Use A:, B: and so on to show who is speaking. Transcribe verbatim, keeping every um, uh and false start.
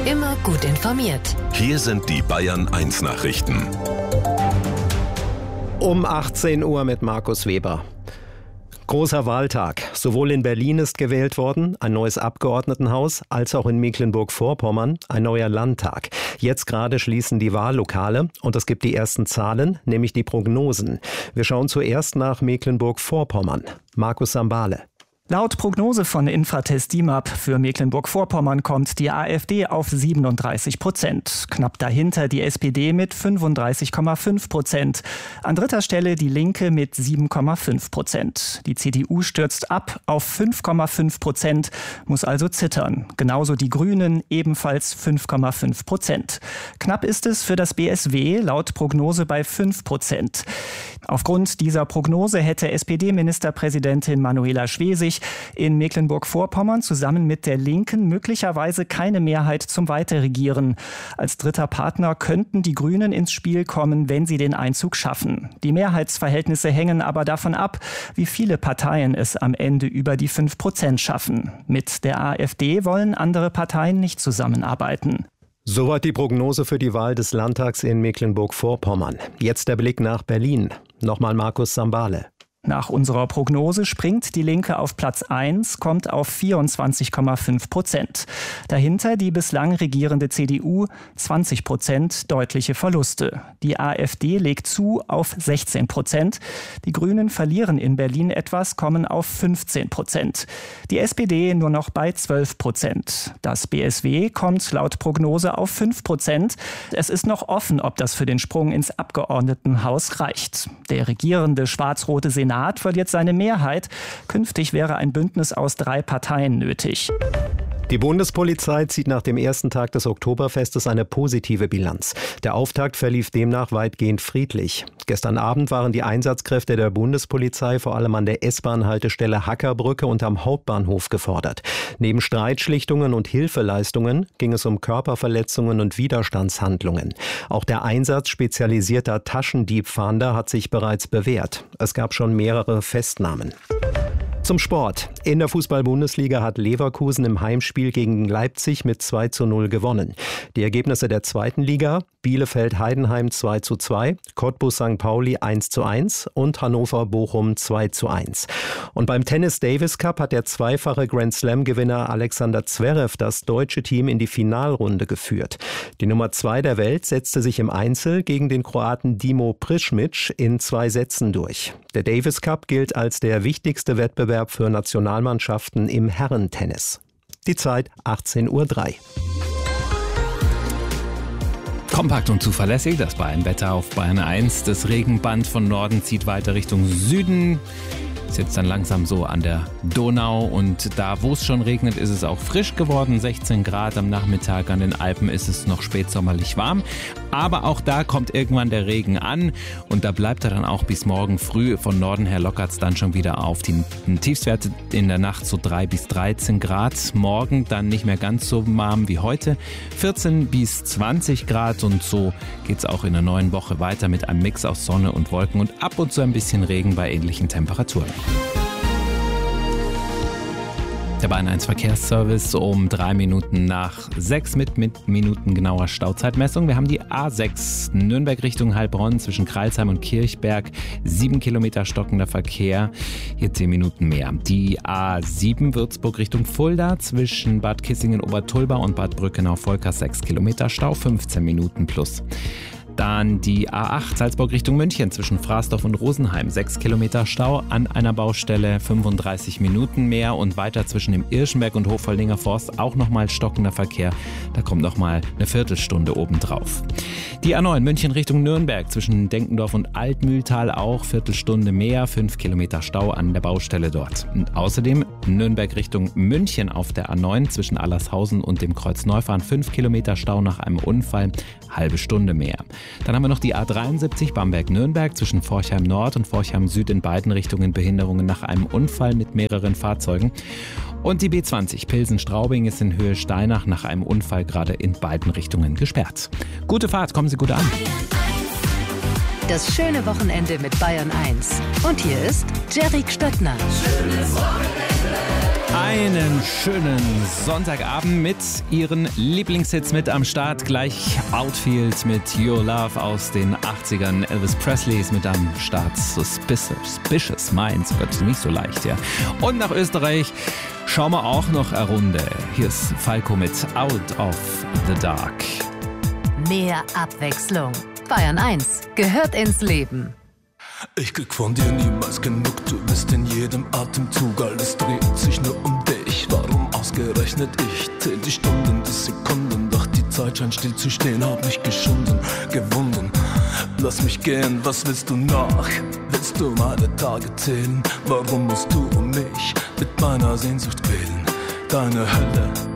A: Immer gut informiert.
B: Hier sind die Bayern eins Nachrichten.
C: Um achtzehn Uhr mit Markus Weber. Großer Wahltag. Sowohl in Berlin ist gewählt worden, ein neues Abgeordnetenhaus, als auch in Mecklenburg-Vorpommern ein neuer Landtag. Jetzt gerade schließen die Wahllokale und es gibt die ersten Zahlen, nämlich die Prognosen. Wir schauen zuerst nach Mecklenburg-Vorpommern. Markus Sambale.
D: Laut Prognose von Infratest D I M A P für Mecklenburg-Vorpommern kommt die AfD auf siebenunddreißig Prozent. Knapp dahinter die S P D mit fünfunddreißig Komma fünf Prozent. An dritter Stelle die Linke mit sieben Komma fünf Prozent. Die C D U stürzt ab auf fünf Komma fünf Prozent, muss also zittern. Genauso die Grünen, ebenfalls fünf Komma fünf Prozent. Knapp ist es für das B S W, laut Prognose bei fünf Prozent. Aufgrund dieser Prognose hätte S P D-Ministerpräsidentin Manuela Schwesig in Mecklenburg-Vorpommern zusammen mit der Linken möglicherweise keine Mehrheit zum Weiterregieren. Als dritter Partner könnten die Grünen ins Spiel kommen, wenn sie den Einzug schaffen. Die Mehrheitsverhältnisse hängen aber davon ab, wie viele Parteien es am Ende über die fünf Prozent schaffen. Mit der AfD wollen andere Parteien nicht zusammenarbeiten.
C: Soweit die Prognose für die Wahl des Landtags in Mecklenburg-Vorpommern. Jetzt der Blick nach Berlin. Nochmal Markus Sambale.
D: Nach unserer Prognose springt die Linke auf Platz eins, kommt auf vierundzwanzig Komma fünf Prozent. Dahinter die bislang regierende C D U, zwanzig Prozent, deutliche Verluste. Die AfD legt zu auf sechzehn Prozent. Die Grünen verlieren in Berlin etwas, kommen auf fünfzehn Prozent. Die S P D nur noch bei zwölf Prozent. Das B S W kommt laut Prognose auf fünf Prozent. Es ist noch offen, ob das für den Sprung ins Abgeordnetenhaus reicht. Der regierende schwarz-rote Senat verliert seine Mehrheit. Künftig wäre ein Bündnis aus drei Parteien nötig.
C: Die Bundespolizei zieht nach dem ersten Tag des Oktoberfestes eine positive Bilanz. Der Auftakt verlief demnach weitgehend friedlich. Gestern Abend waren die Einsatzkräfte der Bundespolizei vor allem an der S-Bahn-Haltestelle Hackerbrücke und am Hauptbahnhof gefordert. Neben Streitschlichtungen und Hilfeleistungen ging es um Körperverletzungen und Widerstandshandlungen. Auch der Einsatz spezialisierter Taschendiebfahnder hat sich bereits bewährt. Es gab schon mehrere Festnahmen. Zum Sport. In der Fußball-Bundesliga hat Leverkusen im Heimspiel gegen Leipzig mit zwei zu null gewonnen. Die Ergebnisse der zweiten Liga: Bielefeld-Heidenheim zwei zu zwei, Cottbus-Sankt Pauli eins zu eins und Hannover-Bochum zwei zu eins. Und beim Tennis Davis Cup hat der zweifache Grand-Slam-Gewinner Alexander Zverev das deutsche Team in die Finalrunde geführt. Die Nummer zwei der Welt setzte sich im Einzel gegen den Kroaten Dimo Prišmic in zwei Sätzen durch. Der Davis Cup gilt als der wichtigste Wettbewerb für Nationalmannschaften im Herrentennis. Die Zeit achtzehn Uhr drei.
E: Kompakt und zuverlässig, das Bayern-Wetter auf Bayern eins. Das Regenband von Norden zieht weiter Richtung Süden. Ist jetzt dann langsam so an der Donau und da, wo es schon regnet, ist es auch frisch geworden. sechzehn Grad am Nachmittag, an den Alpen ist es noch spätsommerlich warm. Aber auch da kommt irgendwann der Regen an und da bleibt er dann auch bis morgen früh. Von Norden her lockert es dann schon wieder auf. Die Tiefstwerte in der Nacht so drei bis dreizehn Grad. Morgen dann nicht mehr ganz so warm wie heute. vierzehn bis zwanzig Grad und so geht es auch in der neuen Woche weiter mit einem Mix aus Sonne und Wolken und ab und zu ein bisschen Regen bei ähnlichen Temperaturen. Der Bayern eins Verkehrsservice um drei Minuten nach sechs mit, mit Minuten genauer Stauzeitmessung. Wir haben die A sechs Nürnberg Richtung Heilbronn zwischen Crailsheim und Kirchberg. Sieben Kilometer stockender Verkehr, hier zehn Minuten mehr. Die A sieben Würzburg Richtung Fulda zwischen Bad Kissingen-Obertulba und Bad Brückenau-Volkers sechs Kilometer Stau, fünfzehn Minuten plus. Dann die A acht Salzburg Richtung München zwischen Frasdorf und Rosenheim. sechs Kilometer Stau an einer Baustelle, fünfunddreißig Minuten mehr. Und weiter zwischen dem Irschenberg und Hochvoldinger Forst auch nochmal stockender Verkehr. Da kommt nochmal eine Viertelstunde obendrauf. Die A neun München Richtung Nürnberg zwischen Denkendorf und Altmühltal auch Viertelstunde mehr. fünf Kilometer Stau an der Baustelle dort. Und außerdem Nürnberg Richtung München auf der A neun zwischen Allershausen und dem Kreuz Neufahren. fünf Kilometer Stau nach einem Unfall, halbe Stunde mehr. Dann haben wir noch die A dreiundsiebzig Bamberg-Nürnberg zwischen Forchheim Nord und Forchheim Süd in beiden Richtungen Behinderungen nach einem Unfall mit mehreren Fahrzeugen. Und die B zwanzig Pilsen-Straubing ist in Höhe Steinach nach einem Unfall gerade in beiden Richtungen gesperrt. Gute Fahrt, kommen Sie gut an.
A: Das schöne Wochenende mit Bayern eins. Und hier ist Jerry Stöttner.
F: Schönes Wochenende.
E: Einen schönen Sonntagabend mit Ihren Lieblingshits mit am Start. Gleich Outfield mit Your Love aus den achtzigern. Elvis Presley ist mit am Start. Suspicious, Suspicious Minds. Gott, nicht so leicht, ja. Und nach Österreich schauen wir auch noch eine Runde. Hier ist Falco mit Out of the Dark.
A: Mehr Abwechslung. Bayern eins gehört ins Leben.
F: Ich krieg von dir niemals genug, du bist in jedem Atemzug, alles dreht sich nur um dich. Warum ausgerechnet ich? Zähl die Stunden, die Sekunden, doch die Zeit scheint still zu stehen. Hab mich geschunden, gewunden, lass mich gehen, was willst du noch? Willst du meine Tage zählen? Warum musst du um mich mit meiner Sehnsucht quälen? Deine Hölle